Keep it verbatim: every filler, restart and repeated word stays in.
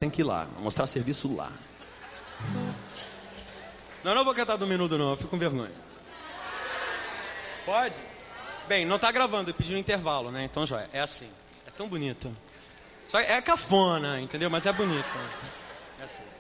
tem que ir lá, mostrar serviço lá. Não, não vou cantar do Menudo não, eu fico com vergonha. Pode? Bem, não tá gravando, eu pedi um intervalo, né? Então já é, é assim. É tão bonito. Só é cafona, entendeu? Mas é bonito. É assim.